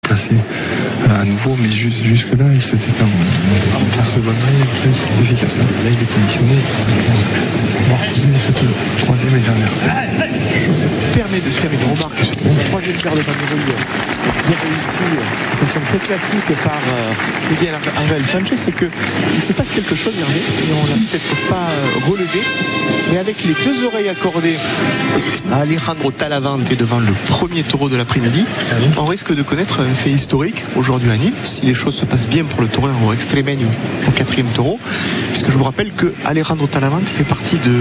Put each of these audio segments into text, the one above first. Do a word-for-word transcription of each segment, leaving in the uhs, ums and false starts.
déplacer à nouveau, mais juste, jusque-là, il se fait en seconde maille, c'est efficace. Là, il est conditionné. On va reposer cette troisième et dernière. Je me permets de faire une remarque sur cette troisième paire de manœuvres bien réussie de façon très classique par euh, Miguel Angel Sanchez, c'est qu'il se passe quelque chose, Hervé, et on l'a peut-être pas euh, relevé, mais avec les deux oreilles accordées à Alejandro Talavante devant le premier taureau de l'après-midi, on risque de connaître un fait historique aujourd'hui à Nîmes, si les choses se passent bien pour le taureau extrémeño au quatrième taureau, puisque je vous rappelle que Alejandro Talavante fait partie de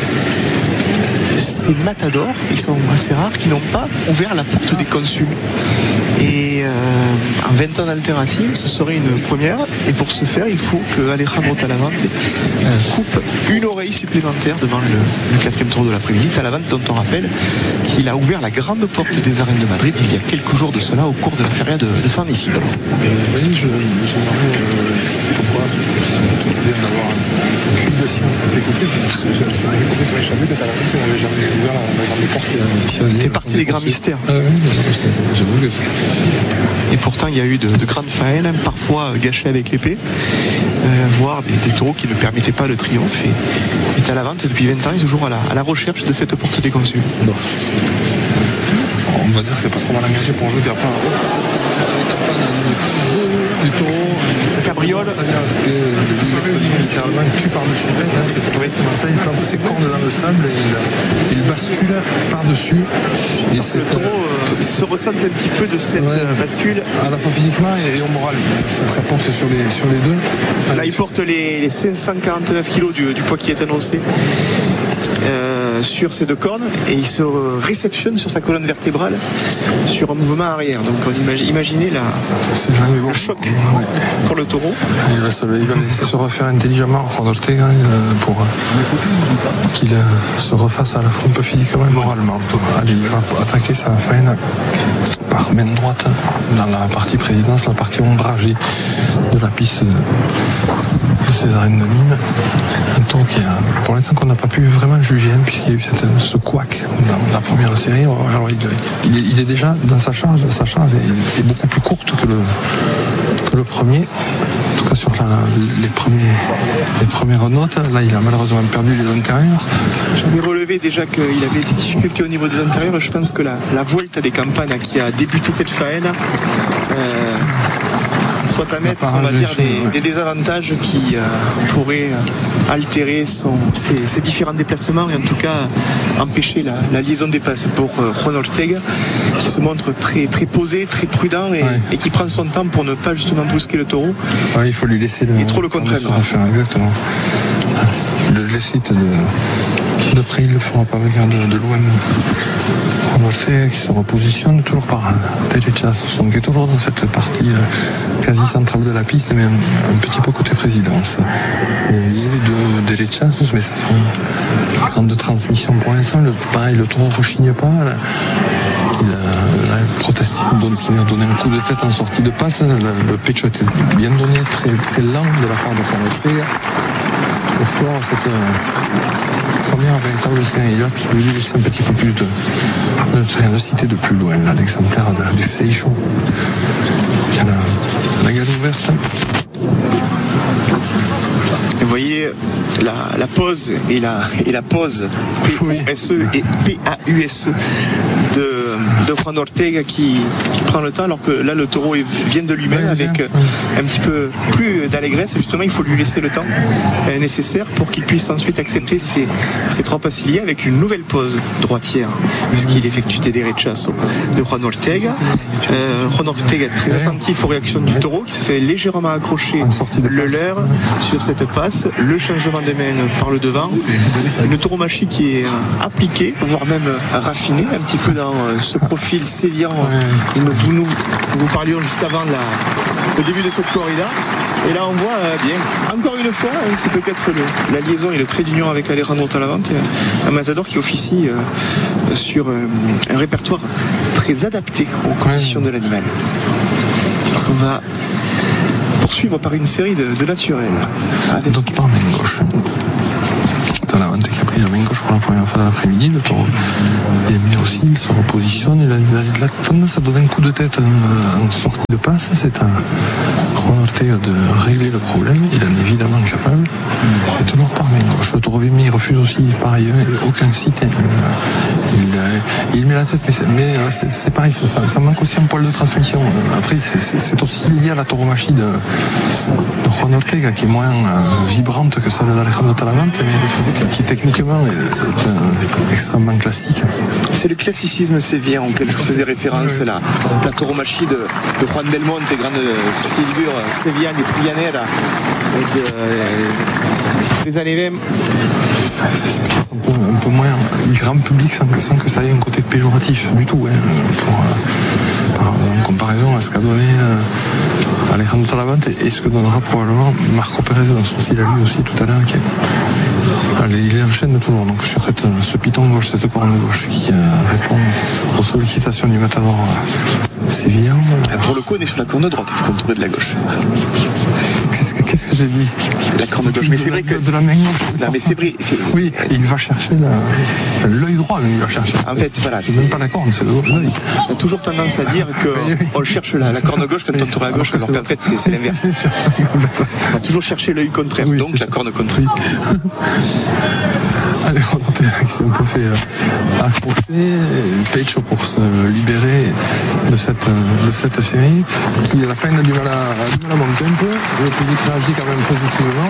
ces matadors, ils sont assez rares, qui n'ont pas ouvert la porte des consuls. Et euh, en vingt ans d'alternative, ce serait une première. Et pour ce faire, il faut que Alejandro Talavante euh, coupe une oreille supplémentaire devant le, le quatrième tour de l'après-midi. Talavante, dont on rappelle qu'il a ouvert la grande porte des arènes de Madrid il y a quelques jours de cela au cours de la feria de, de San Isidro. Oui, je me demandais pourquoi c'est tout bien d'avoir un cul de science à ses côtés. J'avais complètement échappé que Talavante n'avait jamais ouvert la grande porte. Ça fait partie des grands mystères. Ah oui, j'avoue que et pourtant il y a eu de, de grandes faines, parfois gâchées avec l'épée, euh, voire des, des taureaux qui ne permettaient pas le triomphe. Et, et Talavante, depuis vingt ans, est toujours à la, à la recherche de cette porte des consuls. Bon. On va dire que c'est pas trop mal engagé pour un jeu qui n'a pas du taureau. Cabriole. C'était l'expression littéralement cul par-dessus tête. Hein, c'était comment ça, il plante ses cornes dans le sable et il, il bascule par-dessus. Et le taureau euh, se ressent un petit peu de cette ouais, bascule. À la fois physiquement et, et au moral. Ça, ça porte sur les, sur les deux. Ça Là, il porte les, les cinq cent quarante-neuf kilos du, du poids qui est annoncé. Euh, sur ses deux cornes et il se réceptionne sur sa colonne vertébrale sur un mouvement arrière. Donc on imagine, imaginez la, le choc ouais. pour le taureau. Il va, se, il va laisser se refaire intelligemment Juan Ortega pour qu'il se refasse à la fois un peu physiquement et moralement. Allez, il va attaquer sa faine par main droite dans la partie présidence, la partie ombragée de la piste de ces arènes de Nîmes. Un taureau qui a, pour l'instant qu'on n'a pas pu vraiment juger, hein, puisqu'il y a eu cette, ce couac dans la première série. Alors il, il, est, il est déjà dans sa charge, sa charge est, est beaucoup plus courte que le, que le premier. En tout cas sur la, les, premiers, les premières notes. Là il a malheureusement perdu les antérieurs. J'avais relevé déjà qu'il avait des difficultés au niveau des antérieurs. Je pense que la, la Vuelta des Campagnes qui a débuté cette faine euh, soit à mettre, on va dire, des, ouais. des désavantages qui euh, pourraient altérer son, ses, ses différents déplacements et en tout cas empêcher la, la liaison des passes pour euh, Juan Ortega, qui se montre très, très posé, très prudent et, ouais. et qui prend son temps pour ne pas justement brusquer le taureau. Ouais, il faut lui laisser le, et trop le contraindre. Exactement. Le laisser de, de près, il ne fera pas venir de, de loin. Juan Ortega qui se repositionne toujours par derechas, donc qui est toujours dans cette partie euh, quasi centrale de la piste, mais un, un petit peu côté présidence. Il y a les deux derechas, mais c'est une grande transmission pour l'instant. Le, pareil, le taureau ne rechigne pas. Là, il a, là, protesté, donne, donné un coup de tête en sortie de passe. Le, le pecho était bien donné, très, très lent de la part de Juan Ortega. L'espoir, cette euh, première véritable série. Là, c'est lui laisser un petit peu plus de, de train de citer de plus loin, là, l'exemplaire de, du Feijo, qui a la, la gueule ouverte. Vous voyez la, la pause et la, et la pause P O S E et P A U S E de, de Juan Ortega qui, qui prend le temps, alors que là le taureau vient de lui-même ouais, avec ouais. un petit peu plus d'allégresse. Justement, il faut lui laisser le temps euh, nécessaire pour qu'il puisse ensuite accepter ces, ces trois passes liées avec une nouvelle pause droitière, puisqu'il effectue des derechas de Juan Ortega. Euh, Juan Ortega très attentif aux réactions du taureau qui se fait légèrement accrocher le leur sur cette passe. Le changement de main par le devant, une tauromachie qui est appliquée, voire même raffinée un petit peu dans ce profil sévillan. Et nous, vous, nous, nous parlions juste avant la, le début de cette corrida. Et là on voit euh, bien, encore une fois, hein, c'est peut-être le, la liaison et le trait d'union avec Alejandro Talavante, un matador qui officie euh, sur euh, un répertoire très adapté aux conditions de l'animal. Alors qu'on va poursuivre par une série de, de naturels. Avec... Donc par main gauche. Talavante qui a pris la main gauche pour la première fois de l'après-midi. Le taureau est mis aussi, il se repositionne, il a, il a, il a tendance à donner un coup de tête en, en sortie de passe. C'est à Juan Ortega de régler le problème, il en est évidemment capable. Et toujours par main gauche. Le taureau il refuse aussi pareil, aucun site. Il, il met la tête, mais c'est, mais c'est, c'est pareil, ça, ça, ça manque aussi un poil de transmission. Après, c'est, c'est, c'est aussi lié à la tauromachie de, de Juan Ortega, qui est moins euh, vibrante que celle d'Alejandro Talavante, mais qui techniquement est, est un, extrêmement classique. C'est le classicisme sévien auquel je faisais référence, oui. la, la tauromachie de, de Juan Belmonte, grande figure sévienne et trianera de, des années vingt. Un peu, un peu moins grand public sans que, sans que ça ait un côté péjoratif du tout, hein, pour, euh, par, en comparaison à ce qu'a donné euh, Alejandro Talavante et ce que donnera probablement Marco Pérez dans son style à lui aussi tout à l'heure. Qui est, allez, il enchaîne toujours donc, sur cette, ce piton gauche, cette corne gauche qui euh, répond aux sollicitations du matador euh, sévillan. Pour le coup, on est sur la corne droite, il faut contourner de la gauche. Qu'est-ce que, qu'est-ce que j'ai dit? La corne gauche, mais c'est vrai que... De la main gauche. Non, mais c'est vrai. C'est... Oui, et il va chercher la... Enfin, l'œil droit, il va chercher. En fait, voilà. C'est, c'est même pas la corne, c'est l'œil. On a toujours tendance à dire qu'on cherche la, la corne gauche quand on tourne à gauche, alors qu'en fait, c'est, c'est l'inverse. On va toujours chercher l'œil contraire, oui, donc la ça. corne contraire. Oui. Allez, Juan Ortega qui s'est un peu fait euh, accrocher, Pecho pour se libérer de cette, de cette série, qui à la fin a du mal à, a du mal à monter un peu. Le public réagit quand même positivement.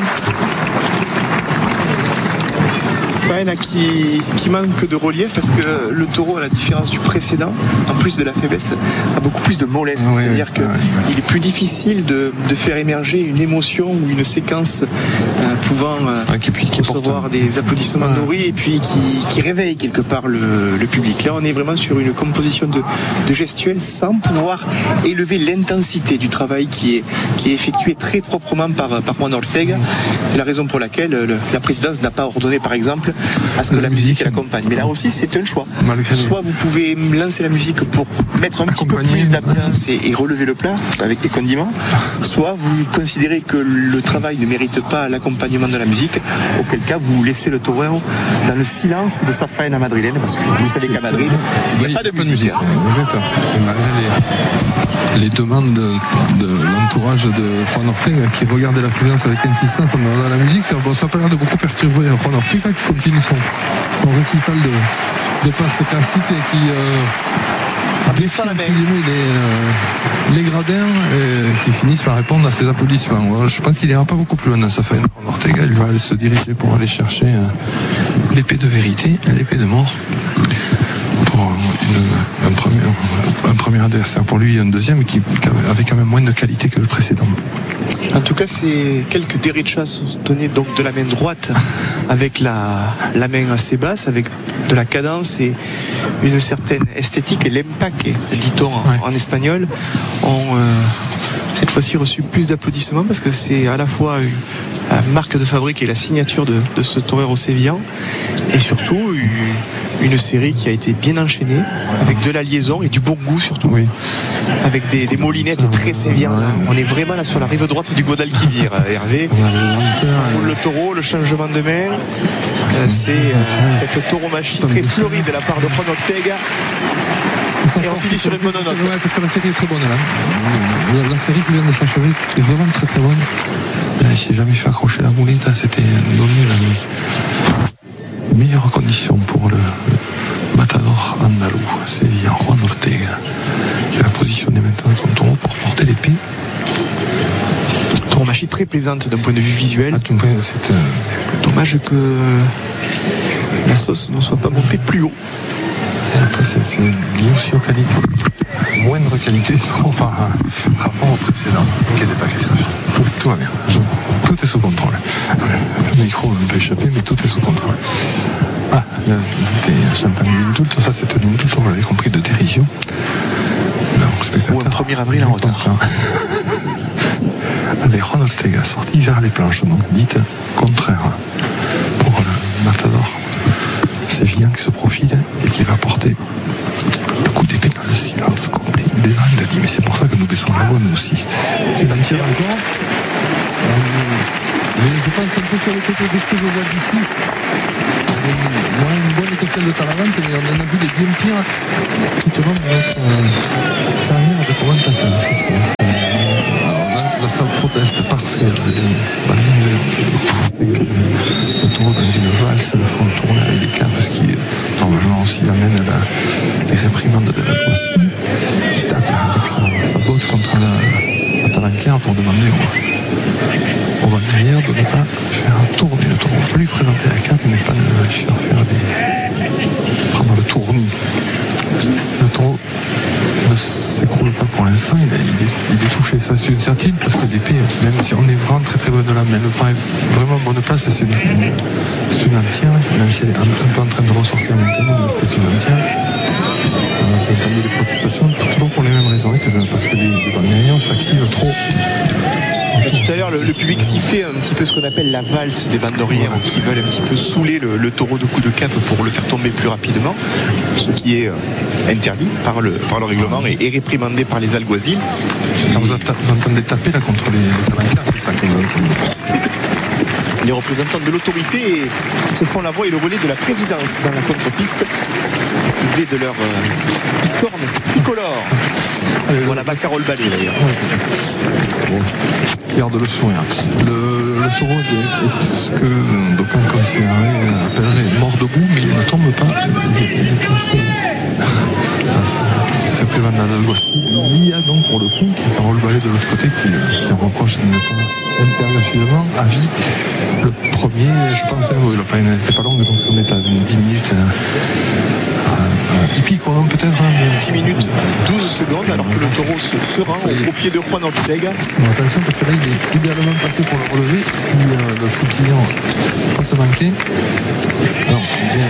Faena qui, qui manque de relief parce que le taureau, à la différence du précédent, en plus de la faiblesse, a beaucoup plus de mollesse. Oui, c'est-à-dire oui, qu'il oui. est plus difficile de, de faire émerger une émotion ou une séquence euh, pouvant euh, ah, qui, qui recevoir porte... des applaudissements ouais. nourris et puis qui, qui réveille quelque part le, le public. Là, on est vraiment sur une composition de, de gestuelle sans pouvoir élever l'intensité du travail qui est, qui est effectué très proprement par, par Juan Ortega. C'est la raison pour laquelle le, la présidence n'a pas ordonné, par exemple, à ce que la, la musique l'accompagne. Mais là aussi, c'est un choix. Malgré Soit vous pouvez lancer la musique pour mettre un petit peu plus d'ambiance et, et relever le plat avec des condiments, soit vous considérez que le travail ne mérite pas l'accompagnement de la musique, auquel cas vous laissez le torero dans le silence de sa faena madrilène, parce que vous savez qu'à Madrid, il n'y a oui, pas de musique. musique. Exactement. Et malgré les, les demandes de, de l'entourage de Juan Ortega, qui regardait la présidence avec insistance en demandant la musique, bon, ça n'a pas l'air de beaucoup perturber Juan Ortega, qui continue son, son récital de, de passes classiques et qui euh, défie les, euh, les gradins et qui finissent par répondre à ses applaudissements. Alors, je pense qu'il n'ira pas beaucoup plus loin dans sa fin. Ortega, il va se diriger pour aller chercher euh, l'épée de vérité, l'épée de mort, pour une, un, premier, un premier adversaire pour lui et un deuxième qui avait quand même moins de qualité que le précédent. En tout cas, c'est quelques derechas donnés donc de la main droite avec la, la main assez basse, avec de la cadence et une certaine esthétique. Et l'empaque, dit-on en, ouais. en espagnol, ont euh, cette fois-ci reçu plus d'applaudissements parce que c'est à la fois une, la marque de fabrique et la signature de, de ce torero sévillan et surtout une, une série qui a été bien enchaînée avec de la liaison et du bon goût surtout, oui. avec des, des molinettes très sévillan. Ouais. On est vraiment là sur la rive droite du Guadalquivir, Hervé. Le taureau, le changement de main, c'est euh, cette tauromachie très fleurie de la part de Juan Ortega. Et on finit sur une bonne note. Ouais, parce que la série est très bonne là. La série qui vient de s'achever est vraiment très très bonne. Là, il s'est jamais fait accrocher la boulette, c'était donné la meilleure condition pour le, le matador andalou, sévillan, Juan Ortega, qui va positionner maintenant son taureau pour porter l'épée. Tauromachie très plaisante d'un point de vue visuel. Ah, c'est, euh... Dommage que la sauce ne soit pas montée plus haut. Et après, c'est, c'est lié aussi aux qualités. Moindre qualité par rapport au précédent. N'inquiétez pas, Christophe. Tout, tout va bien. Je, tout est sous contrôle. Le micro va un peu échapper, mais tout est sous contrôle. Ah, des champagne d'indulte. Ça, c'est une indulte, vous l'avez compris, de dérision. Ou un premier avril en retard. Allez, Juan Ortega sorti vers les planches, donc dites contraire pour le matador sévillan qui se profile et qui va porter le coup d'épée dans le silence complet. Les gens il a dit, mais c'est pour ça que nous baissons la bonne aussi. Il en tire encore. Mais je pense un peu sur le côté de ce que je vois d'ici. Moins une bonne que celle de Talavante, mais on en a vu des bien pires tout au long de notre euh, carrière de commentateur. Alors là, la salle proteste parce que euh, bah, le, le taureau dans une valse le font tourner avec des capes, ce qui normalement aussi amène la, les réprimandes de la Boissy, qui tape avec sa, sa botte contre la, la tarantière pour demander au, au bon derrière de ne pas faire tourner le taureau. On peut lui présenter la cape, mais pas de lui faire faire des... prendre le tournis. Le taureau ne s'écroule pas pour l'instant, il, il, est, il est touché, ça c'est une certitude, parce que l'épée, même si on est vraiment très très loin de là, mais elle paraît vraiment bonne place, c'est une, c'est une entière, même si elle est un, un peu en train de ressortir maintenant, mais c'était une entière. Alors, vous entendez les protestations, toujours pour les mêmes raisons, que, parce que les, les bannières s'activent trop. Tout à l'heure, le, le public sifflait un petit peu ce qu'on appelle la valse des bandorières, ouais, qui veulent un petit peu saouler le, le taureau de coup de cape pour le faire tomber plus rapidement, ce qui est euh, interdit par le, par le règlement et, et réprimandé par les alguazils. Quand vous, vous entendez taper là contre les, les tabancas, c'est ça qu'on a. Les représentants de l'autorité se font la voix et le relais de la présidence dans la contre-piste, doublé de leur euh, bicorne tricolore. Voilà, Bacarol Ballet d'ailleurs. Bon, garde le sourire. Le, le taureau est ce que d'aucuns considéraient, appelleraient mort debout, mais il ne tombe pas. Il, il est touché. C'est très prévenant aussi. Il y a donc pour le coup Bacarol Ballet de l'autre côté qui, qui reproche de ne pas intervenir suffisamment à vie. Le premier, je pense, il n'a pas été pas long, donc on est à dix minutes. Hippique, peut-être. Hein, dix minutes, douze secondes, alors que le taureau se, se rend au, au pied de Juan Ortega. Bon, attention, parce que là, il est idéalement passé pour le relever. Si euh, le poutillon passe à manquer. Non, bien.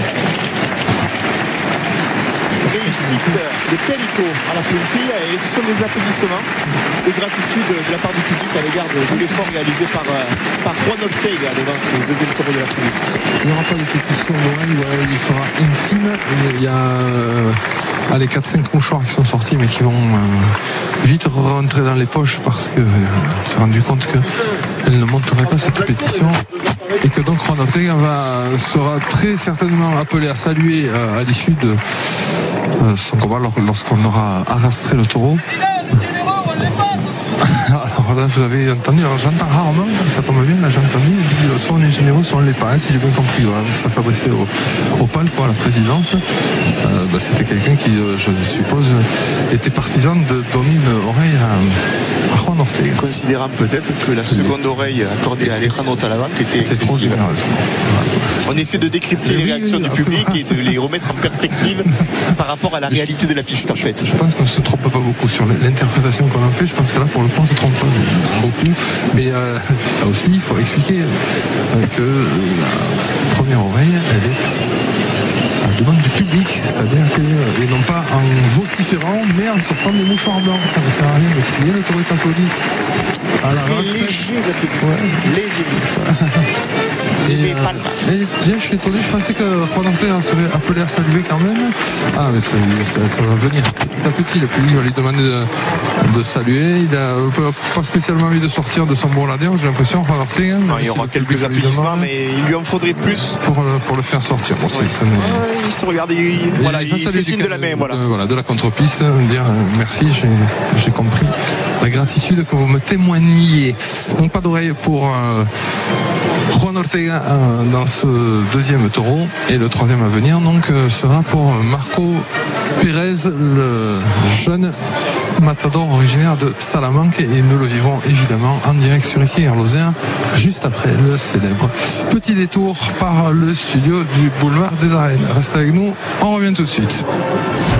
Réussite de Perico à la puntille, et ce sont des applaudissements de gratitude de la part du public à l'égard de, de l'effort réalisé par, par Juan Ortega devant ce deuxième taureau de la République. Il n'y aura pas de pétition Noël, ouais, il sera infime. Il y a euh, les quatre cinq mouchoirs qui sont sortis, mais qui vont euh, vite rentrer dans les poches parce qu'on euh, s'est rendu compte qu'elle ne monterait pas cette pétition. Et que donc Juan Ortega va, sera très certainement appelé à saluer euh, à l'issue de euh, son combat lorsqu'on aura arrastré le taureau. Alors là, vous avez entendu, alors j'entends rarement, ça tombe bien, là j'ai entendu, il dit soit on est généreux, soit on ne l'est pas, hein, si j'ai bien compris. Ouais. Ça s'adressait au, au palco, à la présidence. Euh, bah, c'était quelqu'un qui, euh, je suppose, était partisan de donner une oreille à, à Juan Ortega. Considérant peut-être que la seconde oui. oreille accordée à Alejandro Talavante était excessive. On essaie de décrypter oui, les réactions oui, du public et de les remettre en perspective par rapport à la réalité de la piste en fait. Je pense qu'on ne se trompe pas beaucoup sur l'interprétation qu'on en fait. Je pense que là, pour le coup, on ne se trompe pas beaucoup. Mais euh, là aussi, il faut expliquer euh, que la première oreille, elle est à la demande du public. C'est-à-dire que, et non pas en vociférant, mais en sortant des mouchoirs blancs. Ça ne sert à rien de crier, le taureau est applaudi. À la race. Léger, léger. Et, euh, et tiens, je suis étonné, je pensais que Juan Ortega serait appelé à saluer quand même. Ah, mais ça, ça, ça va venir petit à petit. Le public va lui demander de, de saluer. Il n'a pas spécialement envie de sortir de son bourladeur, j'ai l'impression, Juan Ortega. Non, il y aura quelques applaudissements, mais il lui en faudrait plus. Pour, pour le faire sortir. Bon, ouais. ça ouais, il se regarde, il, voilà, il fait signe de la main. Voilà. De, voilà, de la contre-piste, dire euh, merci, j'ai, j'ai compris la gratitude que vous me témoigniez. Donc, pas d'oreille pour euh, Juan Ortega dans ce deuxième taureau, et le troisième à venir donc sera pour Marco Pérez, le jeune matador originaire de Salamanque, et nous le vivrons évidemment en direct sur ici Lozère juste après le célèbre petit détour par le studio du boulevard des Arènes. Restez avec nous, on revient tout de suite.